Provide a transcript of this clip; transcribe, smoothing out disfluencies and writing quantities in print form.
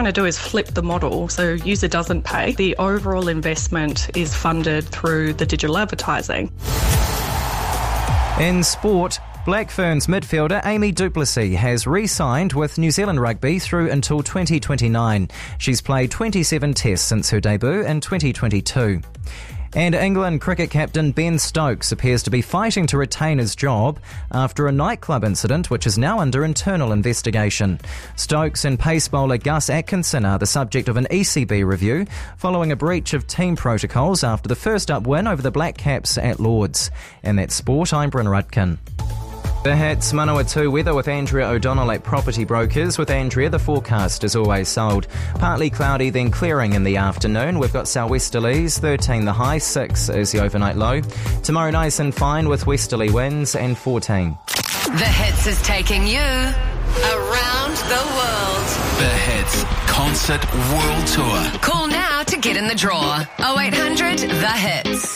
to do is flip the model. So user doesn't pay. The overall investment is funded through the digital advertising. In sport, Black Ferns midfielder Amy Duplessis has re-signed with New Zealand Rugby through until 2029. She's played 27 tests since her debut in 2022. And England cricket captain Ben Stokes appears to be fighting to retain his job after a nightclub incident which is now under internal investigation. Stokes and pace bowler Gus Atkinson are the subject of an ECB review following a breach of team protocols after the first up win over the Black Caps at Lords. And that's sport, I'm Bryn Rudkin. The Hits Manawatu weather with Andrea O'Donnell at Property Brokers. With Andrea, the forecast is always sold. Partly cloudy, then clearing in the afternoon. We've got southwesterlies, 13 the high, 6 is the overnight low. Tomorrow nice and fine with westerly winds and 14. The Hits is taking you around the world. The Hits Concert World Tour. Call now to get in the draw. 0800 The Hits.